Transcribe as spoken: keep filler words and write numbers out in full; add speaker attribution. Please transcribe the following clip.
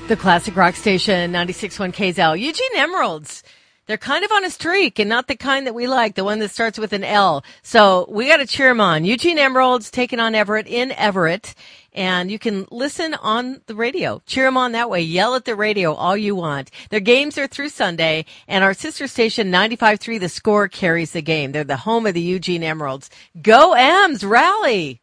Speaker 1: The classic rock station, ninety-six point one K Z L. Eugene Emeralds. They're kind of on a streak, and not the kind that we like, the one that starts with an L. So we got to cheer them on. Eugene Emeralds taking on Everett in Everett. And you can listen on the radio. Cheer them on that way. Yell at the radio all you want. Their games are through Sunday, and our sister station, ninety-five point three, The Score, carries the game. They're the home of the Eugene Emeralds. Go Ems, rally!